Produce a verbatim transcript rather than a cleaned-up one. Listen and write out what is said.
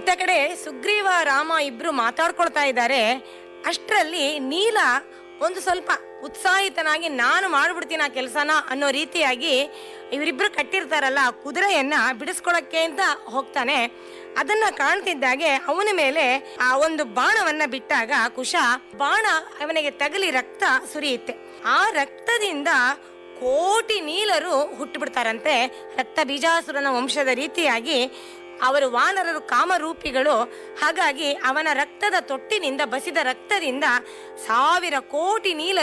ಇತ್ತ ಕಡೆ ಸುಗ್ರೀವ ರಾಮ ಇಬ್ರು ಮಾತಾಡ್ಕೊಳ್ತಾ ಇದ್ದಾರೆ. ಅಷ್ಟರಲ್ಲಿ ನೀಲ ಒಂದು ಸ್ವಲ್ಪ ಉತ್ಸಾಹಿತನಾಗಿ ನಾನು ಮಾಡ್ಬಿಡ್ತೀನಿ ಆ ಕೆಲಸನ ಅನ್ನೋ ರೀತಿಯಾಗಿ ಇವರಿಬ್ರು ಕಟ್ಟಿರ್ತಾರಲ್ಲ ಆ ಕುದುರೆಯನ್ನ ಬಿಡಿಸ್ಕೊಳಕ್ಕೆ ಅಂತ ಹೋಗ್ತಾನೆ. ಅದನ್ನ ಕಾಣ್ತಿದ್ದಾಗೆ ಅವನ ಮೇಲೆ ಆ ಒಂದು ಬಾಣವನ್ನ ಬಿಟ್ಟಾಗ ಕುಶ ಬಾಣ ಅವನಿಗೆ ತಗಲಿ ರಕ್ತ ಸುರಿಯುತ್ತೆ. ಆ ರಕ್ತದಿಂದ ಕೋಟಿ ನೀಲರು ಹುಟ್ಟು ಬಿಡ್ತಾರಂತೆ. ರಕ್ತ ಬೀಜಾಸುರನ ವಂಶದ ರೀತಿಯಾಗಿ ಅವರು ವಾನರರು ಕಾಮರೂಪಿಗಳು. ಹಾಗಾಗಿ ಅವನ ರಕ್ತದ ತೊಟ್ಟಿನಿಂದ ಬಸಿದ ರಕ್ತದಿಂದ ಸಾವಿರ ಕೋಟಿ ನೀಲ